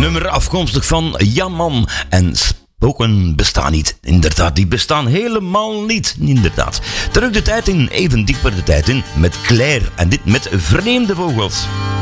Nummer afkomstig van Jaman en spoken bestaan niet. Inderdaad, die bestaan helemaal niet. Inderdaad. Terug de tijd in, even dieper de tijd in, met Claire en dit met Vreemde Vogels.